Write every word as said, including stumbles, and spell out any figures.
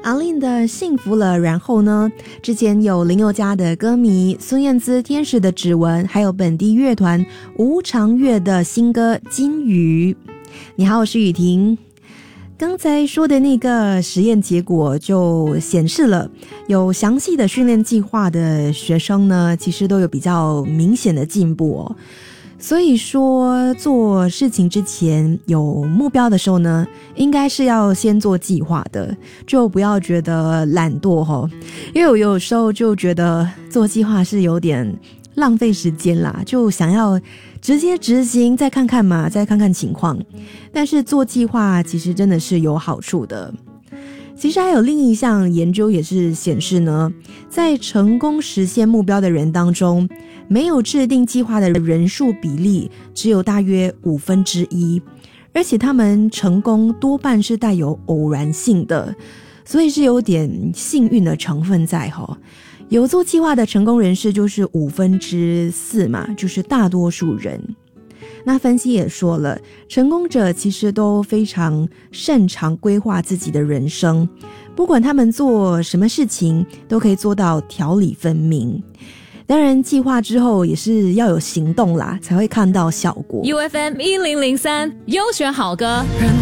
阿令的幸福了，然后呢，之前有林宥嘉的歌迷，孙燕姿天使的指纹，还有本地乐团无常乐的新歌金鱼。你好，我是雨婷。刚才说的那个实验结果就显示了，有详细的训练计划的学生呢，其实都有比较明显的进步哦。所以说做事情之前有目标的时候呢，应该是要先做计划的，就不要觉得懒惰齁。因为我有时候就觉得做计划是有点浪费时间啦，就想要直接执行，再看看嘛，再看看情况。但是做计划其实真的是有好处的。其实还有另一项研究也是显示呢，在成功实现目标的人当中，没有制定计划的人数比例只有大约五分之一，而且他们成功多半是带有偶然性的，所以是有点幸运的成分在齁。有做计划的成功人士就是五分之四嘛，就是大多数人。那分析也说了，成功者其实都非常擅长规划自己的人生，不管他们做什么事情都可以做到条理分明。当然计划之后也是要有行动啦，才会看到效果。 U F M 一零零三优选好歌。